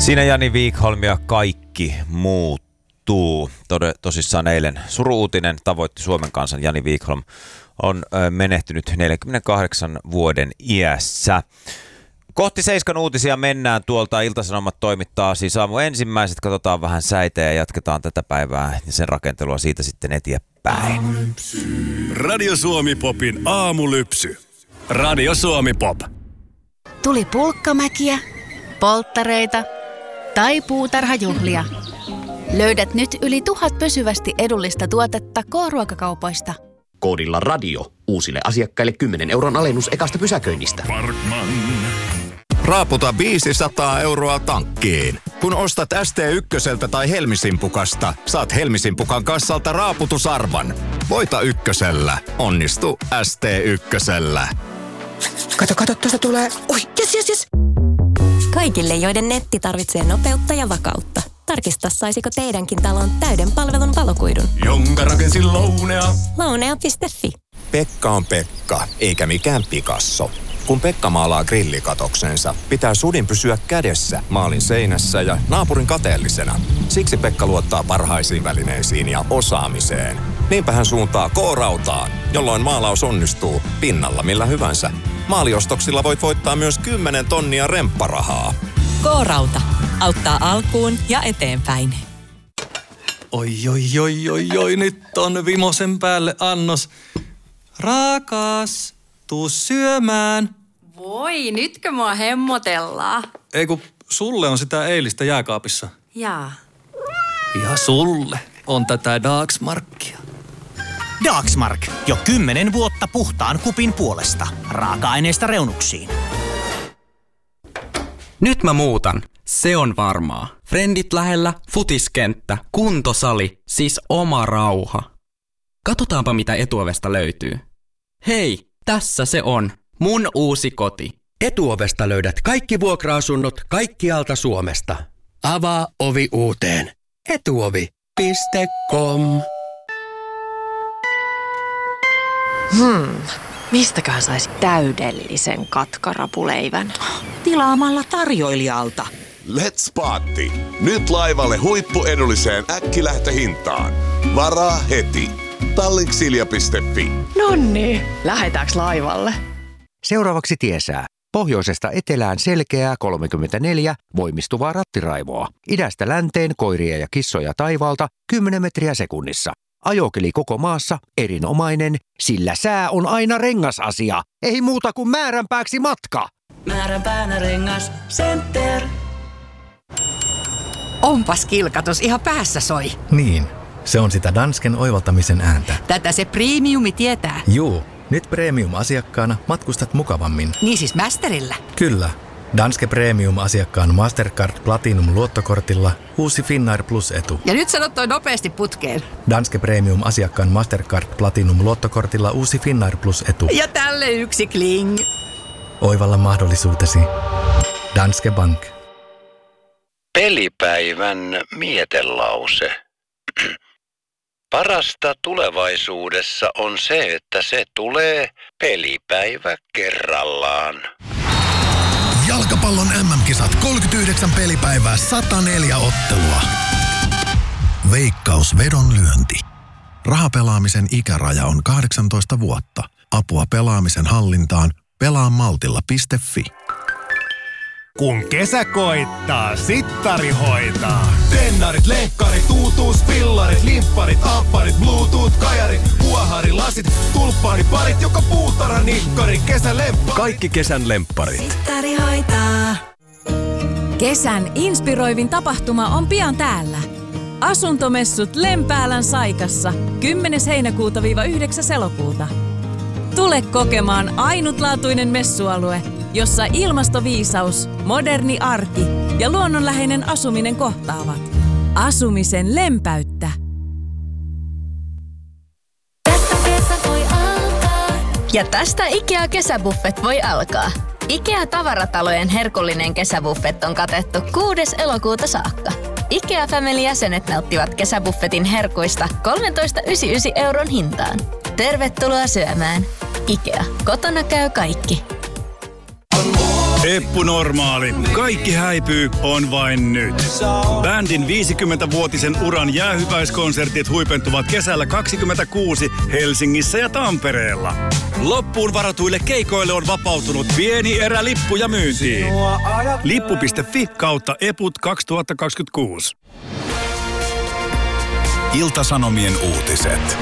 Siinä Jani Wikholm ja kaikki muuttuu. Tosissaan eilen suru-uutinen tavoitti Suomen kansan. Jani Wikholm on menehtynyt 48 vuoden iässä. Kohti 7 uutisia mennään. Tuolta Ilta-Sanomat toimittaa siis aamu ensimmäiset. Katsotaan vähän säitä ja jatketaan tätä päivää ja sen rakentelua siitä sitten eteenpäin. Radio Suomi Popin aamulypsy. Radio Suomi Pop. Tuli pulkkamäkiä, polttareita tai puutarhajuhlia. Löydät nyt yli 1000 pysyvästi edullista tuotetta K-ruokakaupoista. Koodilla radio uusille asiakkaille 10 euron alennus ekasta pysäköinnistä. Parkman. Raaputa 500 euroa tankkiin. Kun ostat ST1 tai Helmisimpukasta, saat Helmisimpukan kassalta raaputusarvan. Voita ykkösellä. Onnistu ST1. Kato, tuosta tulee. Oi, yes. Kaikille, joiden netti tarvitsee nopeutta ja vakautta. Tarkista, saisiko teidänkin talon täyden palvelun valokuidun. Jonka rakensin Lounea. Lounea.fi. Pekka on Pekka, eikä mikään Picasso. Kun Pekka maalaa grillikatoksensa, pitää sudin pysyä kädessä maalin seinässä ja naapurin kateellisena. Siksi Pekka luottaa parhaisiin välineisiin ja osaamiseen. Niinpä hän suuntaa K-rautaan, jolloin maalaus onnistuu pinnalla millä hyvänsä. Maaliostoksilla voit voittaa myös 10 tonnia rempparahaa. K-rauta. Auttaa alkuun ja eteenpäin. Oi, nyt on vimosen päälle annos. Rakas, tuu syömään. Voi, nytkö mua hemmotellaan? Ei kun sulle on sitä eilistä jääkaapissa. Jaa. Ja sulle on tätä Dagsmarkia. Dagsmark. Jo 10 vuotta puhtaan kupin puolesta. Raaka-aineista reunuksiin. Nyt mä muutan. Se on varmaa. Frendit lähellä, futiskenttä, kuntosali, siis oma rauha. Katsotaanpa mitä Etuovesta löytyy. Hei, tässä se on. Mun uusi koti. Etuovesta löydät kaikki vuokra-asunnot kaikkialta Suomesta. Avaa ovi uuteen. Etuovi.com. Mistäköhän saisi täydellisen katkarapuleivän? Tilaamalla tarjoilijalta. Let's Party. Nyt laivalle huippuedulliseen äkkilähtöhintaan. Varaa heti. Tallinksilja.fi. Nonni, lähetäänkö laivalle? Seuraavaksi tiesää. Pohjoisesta etelään selkeää 34 voimistuvaa rattiraivoa. Idästä länteen koiria ja kissoja taivaalta 10 metriä sekunnissa. Ajokeli koko maassa erinomainen, sillä sää on aina rengasasia. Ei muuta kuin määränpääksi matka. Määränpäänä Rengas Center. Onpas kilkatus, ihan päässä soi. Niin, se on sitä Dansken oivaltamisen ääntä. Tätä se premiumi tietää. Juu, nyt premium-asiakkaana matkustat mukavammin. Niin siis Masterillä? Kyllä. Danske Premium-asiakkaan Mastercard Platinum-luottokortilla uusi Finnair Plus-etu. Ja nyt sanot toi nopeasti putkeen. Danske Premium-asiakkaan Mastercard Platinum-luottokortilla uusi Finnair Plus-etu. Ja tälle yksi kling. Oivalla mahdollisuutesi. Danske Bank. Pelipäivän mietelause. Parasta tulevaisuudessa on se, että se tulee pelipäivä kerrallaan. Jalkapallon MM-kisat 39 pelipäivää 104 ottelua. Veikkaus vedonlyönti. Rahapelaamisen ikäraja on 18 vuotta. Apua pelaamisen hallintaan pelaamaltilla.fi. Kun kesä koittaa, Sittari hoitaa. Tennarit, lenkkarit, uutuuspillarit, limpparit, apparit, bluetooth-kajarit, huoharilasit, tulppaaniparit, joka puutarha nikkari, kesäleppari. Kaikki kesän lempparit. Sittari hoitaa. Kesän inspiroivin tapahtuma on pian täällä. Asuntomessut Lempäälän Saikassa 10. heinäkuuta-9. elokuuta. Tule kokemaan ainutlaatuinen messualue, jossa ilmastoviisaus, moderni arki ja luonnonläheinen asuminen kohtaavat. Asumisen lempäyttä. Ja tästä IKEA-kesäbuffet voi alkaa. IKEA-tavaratalojen herkullinen kesäbuffet on katettu 6. elokuuta saakka. IKEA Family-jäsenet nauttivat kesäbuffetin herkuista 13,99 € hintaan. Tervetuloa syömään. IKEA. Kotona käy kaikki. Eppu Normaali. Kaikki häipyy on vain nyt. Bändin 50-vuotisen uran jäähyväiskonsertit huipentuvat kesällä 2026 Helsingissä ja Tampereella. Loppuun varatuille keikoille on vapautunut pieni erä lippuja myyntiin. Lippu.fi/eput 2026. Ilta-Sanomien uutiset.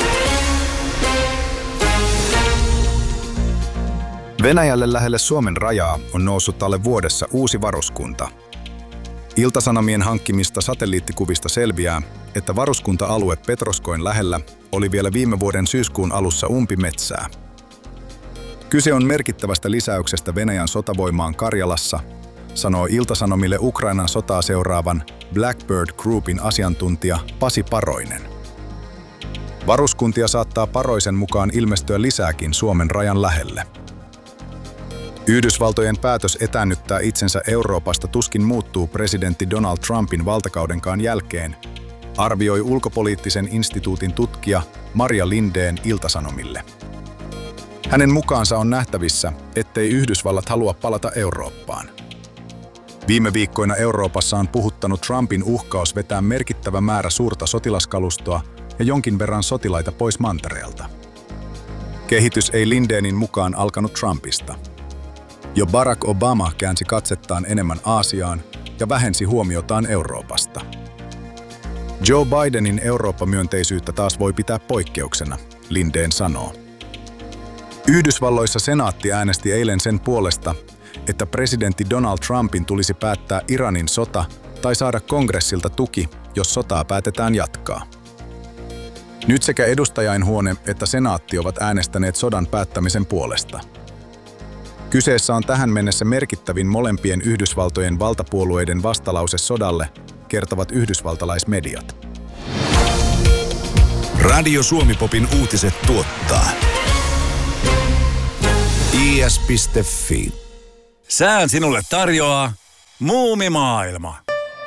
Venäjälle lähelle Suomen rajaa on noussut alle vuodessa uusi varuskunta. Ilta-Sanomien hankkimista satelliittikuvista selviää, että varuskunta-alue Petroskoin lähellä oli vielä viime vuoden syyskuun alussa umpimetsää. Kyse on merkittävästä lisäyksestä Venäjän sotavoimaan Karjalassa, sanoo Ilta-Sanomille Ukrainan sotaa seuraavan Blackbird Groupin asiantuntija Pasi Paroinen. Varuskuntia saattaa Paroisen mukaan ilmestyä lisääkin Suomen rajan lähelle. Yhdysvaltojen päätös etäännyttää itsensä Euroopasta tuskin muuttuu presidentti Donald Trumpin valtakaudenkaan jälkeen, arvioi ulkopoliittisen instituutin tutkija Maria Lindén Ilta-Sanomille. Hänen mukaansa on nähtävissä, ettei Yhdysvallat halua palata Eurooppaan. Viime viikkoina Euroopassa on puhuttanut Trumpin uhkaus vetää merkittävä määrä suurta sotilaskalustoa ja jonkin verran sotilaita pois mantereelta. Kehitys ei Lindénin mukaan alkanut Trumpista. Jo Barack Obama käänsi katsettaan enemmän Aasiaan ja vähensi huomiotaan Euroopasta. Joe Bidenin Eurooppa-myönteisyyttä taas voi pitää poikkeuksena, Lindén sanoo. Yhdysvalloissa senaatti äänesti eilen sen puolesta, että presidentti Donald Trumpin tulisi päättää Iranin sota tai saada kongressilta tuki, jos sotaa päätetään jatkaa. Nyt sekä edustajainhuone että senaatti ovat äänestäneet sodan päättämisen puolesta. Kyseessä on tähän mennessä merkittävin molempien Yhdysvaltojen valtapuolueiden vastalause sodalle, kertovat yhdysvaltalaismediat. Radio Suomi-popin uutiset tuottaa is.fi. Sään sinulle tarjoaa Muumimaailma.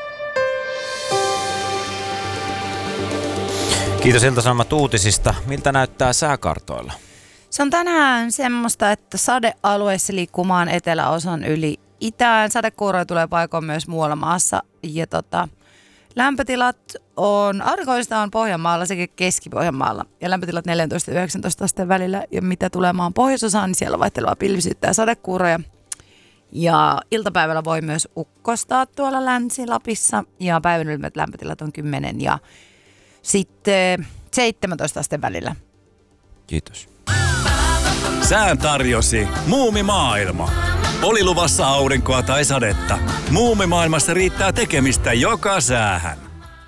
Kiitos Ilta-Sanomat uutisista. Miltä näyttää sääkartoilla? Se on tänään semmoista, että sadealueissa liikkuu maan eteläosan yli itään. Sadekuuroja tulee paikoin myös muualla maassa. Ja lämpötilat on, aurinkoista on Pohjanmaalla sekä Keski-Pohjanmaalla. Ja lämpötilat 14-19 asteen välillä. Ja mitä tulee maan pohjoisosaan, niin siellä on vaihtelevaa pilvisyyttä ja sadekuuroja. Ja iltapäivällä voi myös ukkostaa tuolla Länsi-Lapissa. Ja päivän ylimmät lämpötilat on 10 ja sitten 17 asteen välillä. Kiitos. Sään tarjosi Muumimaailma. Oli luvassa aurinkoa tai sadetta. Muumimaailmassa riittää tekemistä joka säähän.